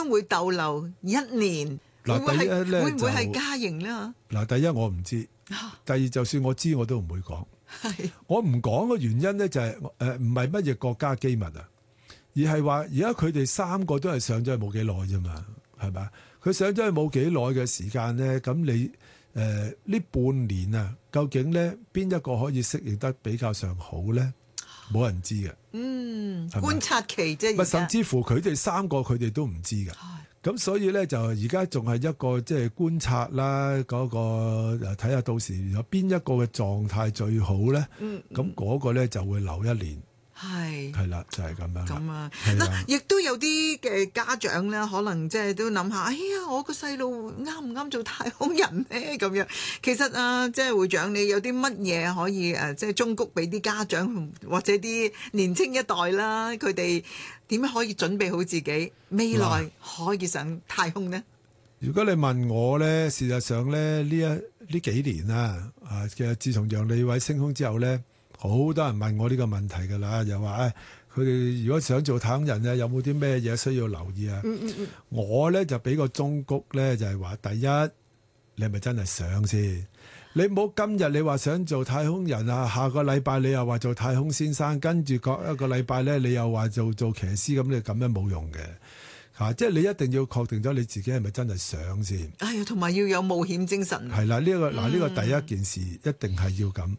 將會逗留1年？ 嗱，第一咧會唔會係加刑咧？ 嗱，第一我唔知，第二就算我知我都唔會講。 係我唔講嘅原因咧就係唔係乜嘢國家機密啊，而係話而家佢哋3個都係上咗去冇幾耐啫嘛，係咪？佢上咗去冇幾耐嘅時間咧，咁你呢半年啊，究竟咧邊一個可以適應得比較上好咧？冇人知嘅。 觀察期啫。 甚至乎佢哋3個佢哋都唔知嘅。咁所以咧就而家仲係一個即係觀察啦，嗰個睇下到時有邊一個嘅狀態最好咧。咁嗰個咧就會留1年。係啦，就係咁樣。 咁啊，嗱，亦都有啲嘅家長咧，可能即係都諗下，哎呀，我個細路啱唔啱做太空人咧？咁樣，其實啊，即係會長，你有啲乜嘢可以即係忠告俾啲家長或者啲年青一代啦，佢哋點樣可以準備好自己未來可以上太空呢？ 如果你問我咧，事實上咧呢幾年啊，其實自從楊利偉升空之後咧。好多人問我呢個問題㗎啦，又話佢哋如果想做太空人咧，有冇啲咩嘢需要留意啊？我咧就俾個忠告咧，就係話第一，你係咪真係想先？你唔好今日你話想做太空人啊，下個禮拜你又話做太空先生，跟住隔一個禮拜咧你又話做騎師，咁你咁樣冇用嘅。即係你一定要確定咗你自己係咪真係想先。 同埋要有冒險精神。 係啦，呢個第一件事一定係要咁。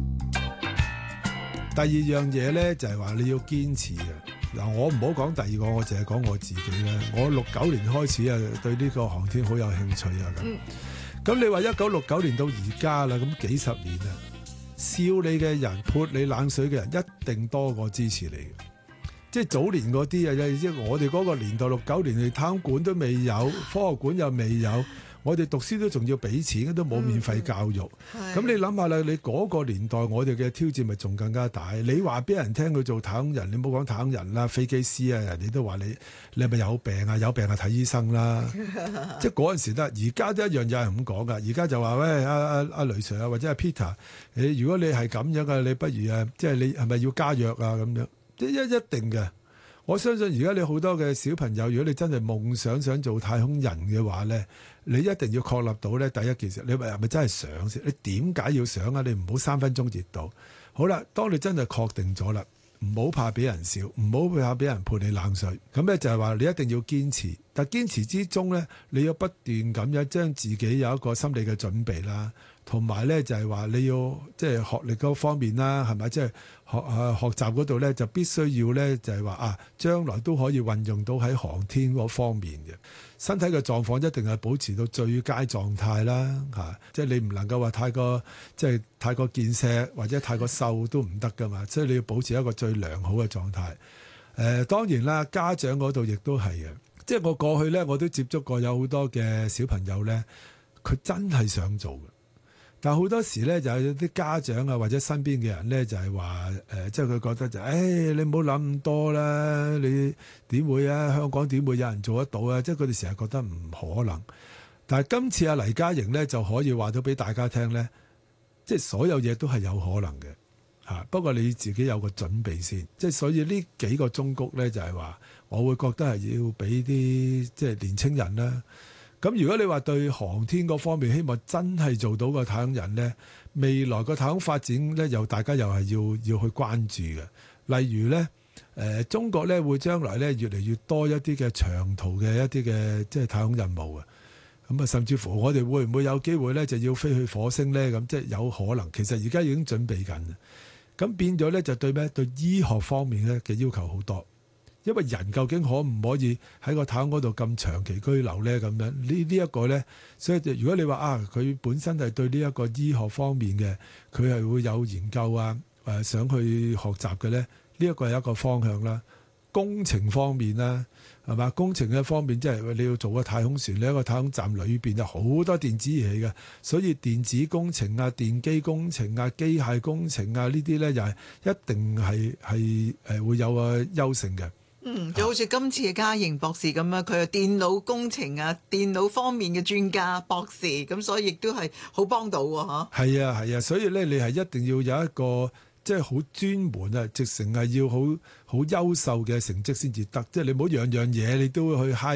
第二樣嘢咧就係話你要堅持嘅。嗱，我唔好講第二個，我淨係講我自己咧。我69年開始啊，對呢個航天好有興趣啊咁。咁你話1969年到而家啦，咁幾十年啊，笑你嘅人、潑你冷水嘅人一定多過支持你嘅。即係早年嗰啲啊，即係我哋嗰個年代69年，你太空館都未有，科學館又未有。我哋讀書都仲要俾錢，都冇免費教育。咁你諗下啦，你嗰個年代我哋嘅挑戰咪仲更加大？你話俾人聽佢做太空人，你唔好講太空人啦，飛機師啊，人哋都話你係咪有病啊？有病啊睇醫生啦。即係嗰陣時得，而家都一樣有人咁講噶。而家就話喂，阿雷 Sir 啊，或者阿 Peter，如果你係咁樣嘅，你不如即係你係咪要加藥啊？咁樣一定嘅。我相信而家你好多嘅小朋友，如果你真係夢想做太空人嘅話咧，你一定要確立到咧第一件事，你係咪真係想先？你點解要想啊？你唔好3分鐘熱到。好啦，當你真係確定咗啦，唔好怕俾人笑，唔好怕俾人潑你冷水。咁咧就係話你一定要堅持，但堅持之中咧，你要不斷咁樣將自己有一個心理嘅準備啦。同埋咧就係話你要即係學歷嗰方面啦，係咪？即係學習嗰度咧就必須要咧就係話將來都可以運用到喺航天嗰方面嘅身體嘅狀況一定係保持到最佳狀態啦，即係你唔能夠話太過即係太過健碩或者太過瘦都唔得噶嘛，所以你要保持一個最良好嘅狀態。當然啦，家長嗰度亦都係嘅，即係我過去咧我都接觸過有好多嘅小朋友咧，佢真係想做嘅。但係好多時咧，就有啲家長啊，或者身邊嘅人咧，就係話即係佢覺得就你唔好諗咁多啦，你點會啊？香港點會有人做得到啊？即係佢哋成日覺得唔可能。但係今次阿黎嘉瑩咧，就可以話到俾大家聽咧，即係所有嘢都係有可能嘅。不過你自己有個準備先。即係所以呢幾個忠告咧，就係話我會覺得係要俾啲即係年青人啦。咁如果你話對航天嗰方面希望真係做到個太空人咧，未來個太空發展咧，大家又係要去關注嘅。例如咧，中國咧會將來咧越嚟越多一啲嘅長途嘅一啲嘅即係太空任務啊。咁啊，甚至乎我哋會唔會有機會咧就要飛去火星咧？咁即係有可能。其實而家已經準備緊。咁變咗咧就對醫學方面咧嘅要求好多。因為人究竟可唔可以喺個太空嗰度咁長期居留咧？咁樣呢一個咧，所以如果你話佢本身係對呢一個醫學方面嘅，佢係會有研究想去學習嘅咧，呢一個係一個方向啦。工程方面啦，係嘛？工程嘅方面即係你要做個太空船，你一個太空站裏邊有好多電子儀器嘅，所以電子工程啊、電機工程啊、機械工程啊呢啲咧，又係一定係會有個優勝嘅。 就好似今次嘅嘉瑩博士咁樣，佢係電腦工程啊、電腦方面嘅專家博士，咁所以亦都係好幫到喎， 係啊，所以咧你係一定要有一個即係好專門啊，直情係要好優秀嘅成績先至得，即係你唔好樣樣嘢你都去